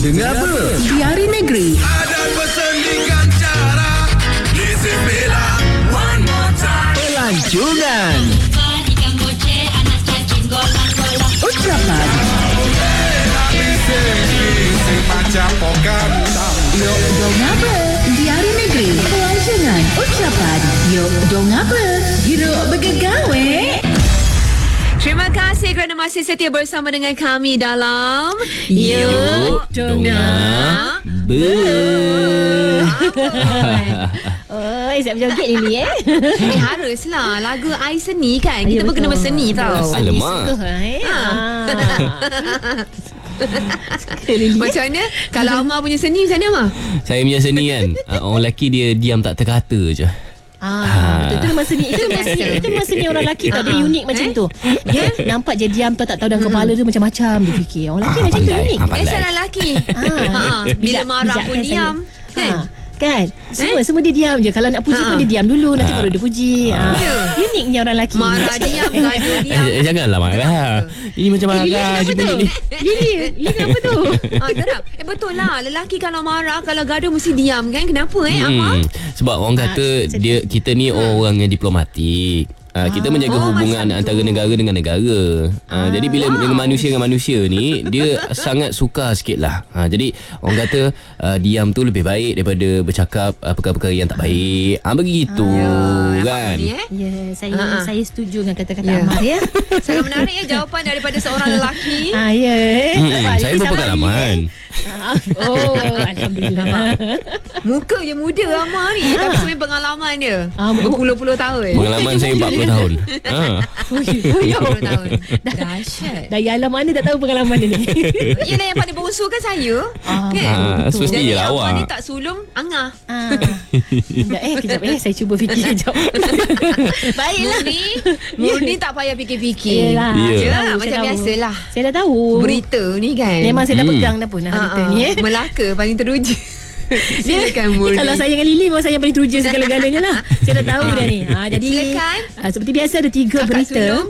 Dengar apa? Diari Negeri. Ada persendirian cara Listen Bella one more time. Pelancongan. Ucapan. Listen macam pokan. Yuk dong apa? Diari Negeri. Pelancongan. Ucapan. Yuk dong apa? Hidup bergegawe. Terima kasih kerana masih setia bersama dengan kami dalam Yuk Dengar Siap joget ni haruslah lagu I Seni kan. Kita pun kena berseni tau. Alamak. Macam mana? Kalau Amar punya seni macam mana Amar? Saya punya seni kan, orang lelaki dia diam tak terkata je. Itu masa ni Itu masa ni orang lelaki tau. Dia unik macam tu. Dia nampak je diam tau, tak tahu dalam kepala dia macam-macam dia fikir. Orang lelaki macam tu unik. Biasalah lelaki. Bila marah pun diam. Kan? Semua dia diam je. Kalau nak puji pun dia diam dulu, nanti baru dia puji. Uniknya orang lelaki. Marah diam, gaduh diam. Janganlah marah. Ini macam marah je bunyi ni. Lili apa tu? Gerak. Betul lah. Lelaki kalau marah, kalau gaduh mesti diam kan. Kenapa Amar? Sebab orang kata kita ni orang yang diplomatik. Kita menjaga hubungan antara negara dengan negara. Jadi bila dengan manusia ni, dia sangat suka sikit lah. Jadi orang kata diam tu lebih baik daripada bercakap perkara-perkara yang tak baik. Begitu kan. Ya, saya setuju dengan kata-kata Amar ya. Sangat menarik jawapan daripada seorang lelaki. Saya berpengalaman. Alhamdulillah. Muka je muda Amar ni, tapi sebenarnya pengalaman dia berpuluh-puluh tahun. Pengalaman saya 40 tahun. 40 tahun. Dahsyat. Dari alam mana tak tahu pengalaman dia ni. Yelah yang paling berusul kan saya. Kan? Semestinya Jadi awak. Amar ni tak sulung Angah. Kejap saya cuba fikir kejap. Baiklah Murni tak payah fikir-fikir. Yelah. Macam biasalah. Saya dah tahu. Berita ni kan Memang saya dah pegang dah pun berita ni. Melaka paling teruja. Silakan Murni. Kalau saya dengan Lili, memang saya yang paling teruja segala-galanya lah. Saya dah tahu dah ni. Jadi silakan. Seperti biasa ada 3 Kakak berita. sulung.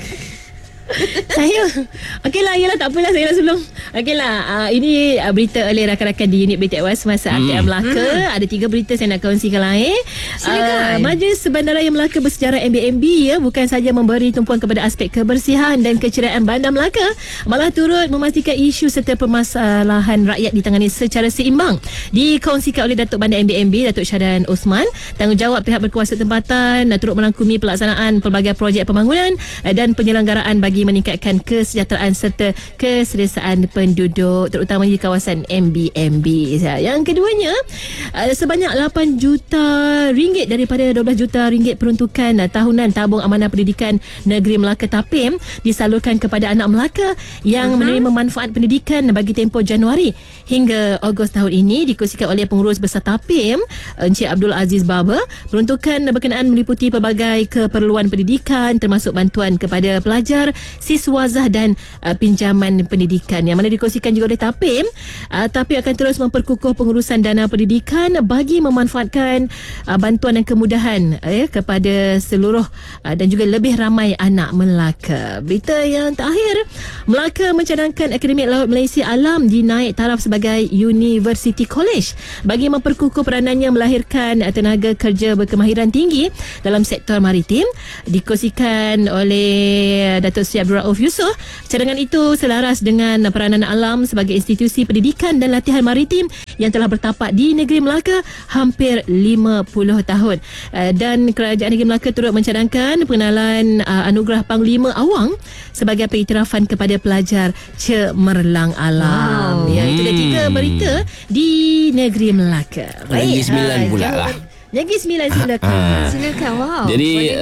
Saya okeylah, yelah tak apalah, saya dah sulung. Okeylah, ini berita oleh rakan-rakan di unit Berita Awal semasa ATM Melaka. Ada 3 berita saya nak kongsikan lah. Silakan. Majlis Bandaraya Melaka bersejarah MBMB bukan saja memberi tumpuan kepada aspek kebersihan dan keceriaan Bandar Melaka, malah turut memastikan isu serta permasalahan rakyat ditangani secara seimbang. Dikongsikan oleh Datuk Bandar MBMB Datuk Syahdan Osman. Tanggungjawab pihak berkuasa tempatan turut merangkumi pelaksanaan pelbagai projek pembangunan dan penyelenggaraan bagi meningkatkan kesejahteraan serta keselesaan penduduk terutama di kawasan MBMB. Yang keduanya, sebanyak 8 juta ringgit daripada 12 juta ringgit peruntukan tahunan tabung amanah pendidikan negeri Melaka Tapim disalurkan kepada anak Melaka yang menerima manfaat pendidikan bagi tempoh Januari hingga Ogos tahun ini. Dikongsikan oleh pengurus besar Tapim Encik Abdul Aziz Baba. Peruntukan berkenaan meliputi pelbagai keperluan pendidikan termasuk bantuan kepada pelajar, siswazah dan pinjaman pendidikan yang mana dikongsikan juga oleh Tapim. Tapim akan terus memperkukuh pengurusan dana pendidikan bagi memanfaatkan bantuan dan kemudahan kepada seluruh dan juga lebih ramai anak Melaka. Berita yang terakhir, Melaka mencadangkan Akademik Laut Malaysia Alam dinaik taraf sebagai University College bagi memperkukuh peranannya melahirkan tenaga kerja berkemahiran tinggi dalam sektor maritim. Dikongsikan oleh Datuk Seri Abdul Rauf Yusof, cadangan itu selaras dengan peranan alam sebagai institusi pendidikan dan latihan maritim yang telah bertapak di negeri Melaka hampir 50 tahun. Dan Kerajaan Negeri Melaka turut mencadangkan pengenalan anugerah Panglima Awang sebagai pengiktirafan kepada pelajar cemerlang alam. Itu dah 3 berita di negeri Melaka. Lagi 9 pula lah. Lagi 9, silakan. Silakan. Wow. Jadi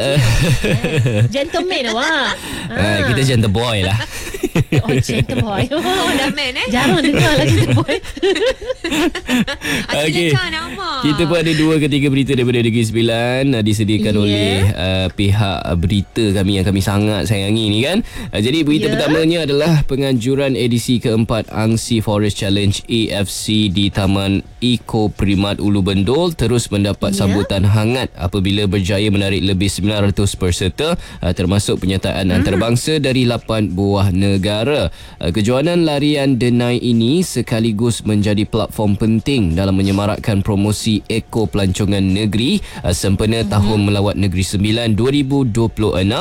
Gentleman awak. kita gentle boy lah. Gentleman. Dah man Jarang dengar lah gentleman. Silakan Amar. Kita pun ada 2 ke 3 berita daripada Negeri Sembilan disediakan oleh pihak berita kami yang kami sangat sayangi ni kan. Jadi berita pertamanya adalah penganjuran edisi keempat Angsi Forest Challenge AFC di Taman Eco Primat Ulu Bendul terus mendapat sambutan hangat apabila berjaya menarik lebih 900 peserta termasuk penyertaan antarabangsa dari 8 buah negara. Kejohanan larian denai ini sekaligus menjadi platform penting dalam menyemarakkan promosi Eko Pelancongan Negeri sempena Tahun Melawat Negeri Sembilan 2026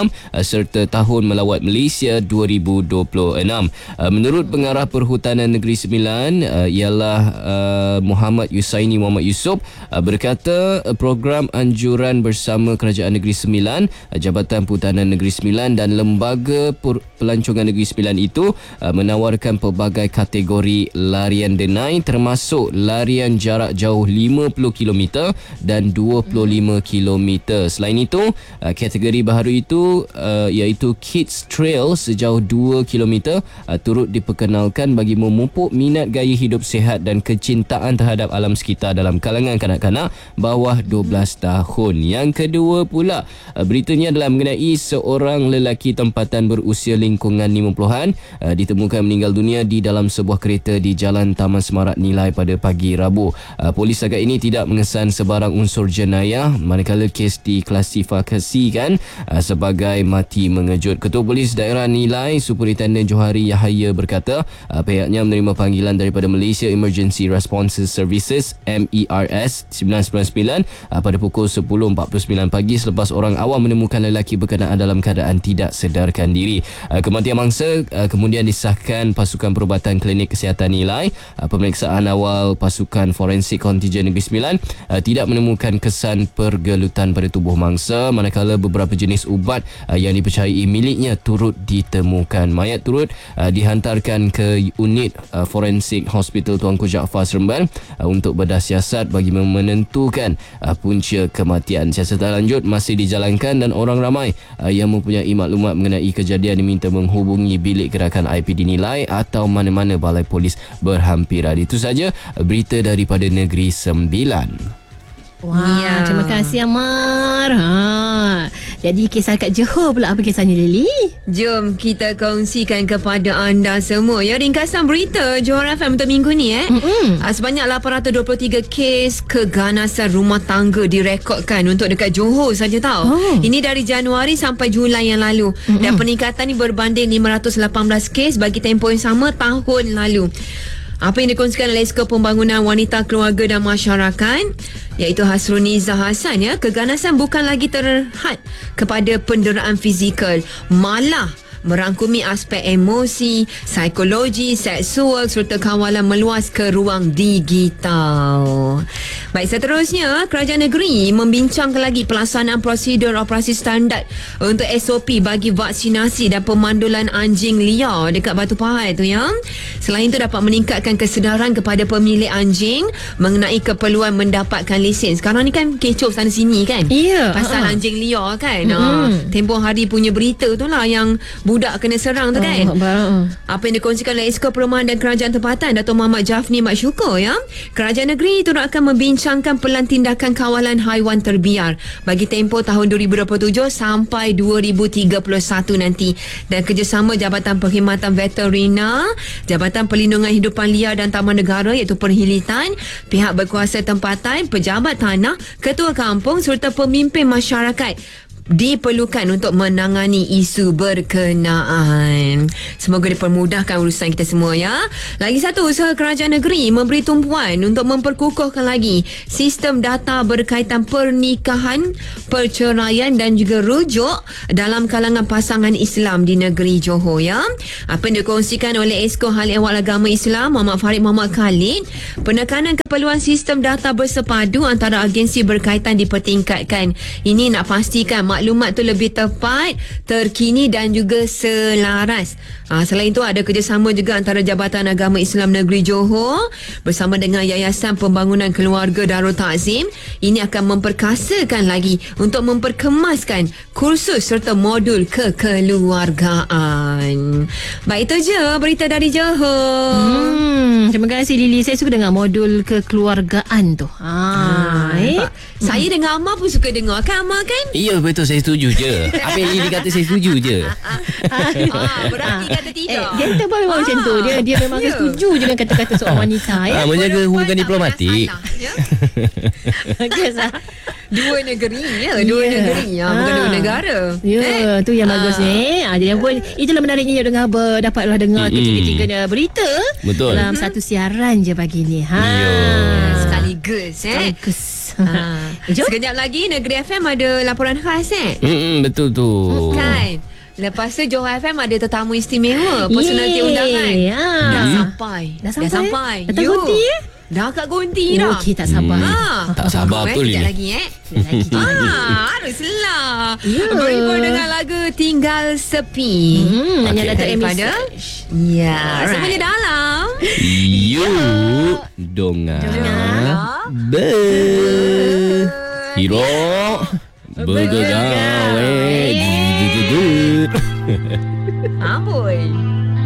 serta Tahun Melawat Malaysia 2026. Menurut Pengarah Perhutanan Negeri Sembilan ialah Muhammad Yusaini Muhammad Yusof berkata program anjuran bersama Kerajaan Negeri Sembilan, Jabatan Perhutanan Negeri Sembilan dan Lembaga Pelancongan Negeri Sembilan itu menawarkan pelbagai kategori larian denai termasuk larian jarak jauh 50 km dan 25 km. Selain itu, kategori baharu itu iaitu Kids Trail sejauh 2 km turut diperkenalkan bagi memupuk minat gaya hidup sihat dan kecintaan terhadap alam sekitar dalam kalangan kanak-kanak bawah 12 tahun. Yang kedua pula, beritanya adalah mengenai seorang lelaki tempatan berusia lingkungan 50-an ditemukan meninggal dunia di dalam sebuah kereta di Jalan Taman Semarak Nilai pada pagi Rabu. Polis agak ini tidak mengesan sebarang unsur jenayah manakala kes diklasifikasikan sebagai mati mengejut. Ketua Polis Daerah Nilai Superintendent Johari Yahaya berkata pihaknya menerima panggilan daripada Malaysia Emergency Responses Services MERS 999 pada pukul 10.49 pagi selepas orang awam menemukan lelaki berkenaan dalam keadaan tidak sedarkan diri. Kematian mangsa kemudian disahkan pasukan perubatan Klinik Kesihatan Nilai. Pemeriksaan awal pasukan forensik kontingen Negeri Sembilan tidak menemukan kesan pergelutan pada tubuh mangsa manakala beberapa jenis ubat yang dipercayai miliknya turut ditemukan. Mayat turut dihantarkan ke unit forensik Hospital Tuanku Jaafar Seremban untuk bedah siasat bagi menentukan punca kematian. Siasatan lanjut masih dijalankan dan orang ramai yang mempunyai maklumat mengenai kejadian diminta menghubungi bilik gerakan IPD Nilai atau mana-mana balai polis berhampiran. Itu saja berita daripada Negeri Sembilan. Wah, terima kasih Amar. Jadi kisah kat Johor pula, apa kisahnya Lily? Jom kita kongsikan kepada anda semua ya ringkasan berita Johor FM untuk minggu ni sebanyak 823 kes keganasan rumah tangga direkodkan untuk dekat Johor saja tau. Ini dari Januari sampai Julai yang lalu dan peningkatan ni berbanding 518 kes bagi tempoh yang sama tahun lalu. Apa yang dikongsikan oleh Esko Pembangunan Wanita, Keluarga dan Masyarakat iaitu Hasruniza Hassan ya, keganasan bukan lagi terhad kepada penderaan fizikal, malah merangkumi aspek emosi, psikologi, seksual serta kawalan meluas ke ruang digital. Baik, seterusnya Kerajaan Negeri membincangkan lagi pelaksanaan prosedur operasi standard untuk SOP bagi vaksinasi dan pemandulan anjing liar dekat Batu Pahat tu ya. Selain itu dapat meningkatkan kesedaran kepada pemilik anjing mengenai keperluan mendapatkan lesen. Sekarang ni kan kecoh sana sini kan, pasal anjing liar kan. Tempoh hari punya berita tu lah yang budak kena serang tu kan. Apa yang dikongsikan oleh Esko Perumahan dan Kerajaan Tempatan Dato' Muhammad Jafni Mat Syukur ya. Kerajaan negeri turut akan membincangkan pelan tindakan kawalan haiwan terbiar bagi tempoh tahun 2027 sampai 2031 nanti, dan kerjasama Jabatan Perkhidmatan Veterina, Jabatan Perlindungan Hidupan Liar dan Taman Negara iaitu Perhilitan, pihak berkuasa tempatan, pejabat tanah, ketua kampung serta pemimpin masyarakat diperlukan untuk menangani isu berkenaan. Semoga dipermudahkan urusan kita semua ya. Lagi satu, usaha kerajaan negeri memberi tumpuan untuk memperkukuhkan lagi sistem data berkaitan pernikahan, perceraian dan juga rujuk dalam kalangan pasangan Islam di negeri Johor ya. Apa yang dikongsikan oleh Esko Hal Ehwal Agama Islam Muhammad Farid Muhammad Khalid, penekanan keperluan sistem data bersepadu antara agensi berkaitan dipertingkatkan. Ini nak pastikan maklumat tu lebih tepat, terkini dan juga selaras. Selain itu ada kerjasama juga antara Jabatan Agama Islam Negeri Johor bersama dengan Yayasan Pembangunan Keluarga Darul Takzim. Ini akan memperkasakan lagi untuk memperkemaskan kursus serta modul kekeluargaan. Baik, itu je berita dari Johor. Terima kasih Lily. Saya suka dengar modul kekeluargaan tu. nampak. Saya dengan Amar pun suka dengar. Kan Amar kan? Ya betul, saya setuju je. Apa yang Ili kata saya setuju je. Berarti kata tidak. Genta pun memang macam tu. Dia memang setuju je dengan kata-kata seorang wanita. Menjaga hubungan Perempuan tak diplomatik. pernah salah, ya? Bagus lah. Dua negeri ya. Dua negeri ya. Bukan dua negara. Ya, tu yang bagus ni. Jadi pun itulah menariknya dengar dapatlah dengar ketiga-tiga berita Betul. dalam satu siaran je pagi ni. Ya. Sekaligus Bagus. Jom. Sekejap lagi Negeri FM ada laporan khas Betul tu. Kan. Lepas tu Johor FM ada tetamu istimewa, personaliti undangan. Dah sampai. Dah sampai. Datang Yo. Gonti Dah kat Gonti dah. Okey, tak sabar. Tak sabar betul Sekejap ni. lagi haruslah. Ya. Berhibur dengan lagu Tinggal Sepi. Nanya Dato' Amy daripada Search. Ya, Alright. semuanya dalam Yuk Dongar Hiro Bergegawe Amboi.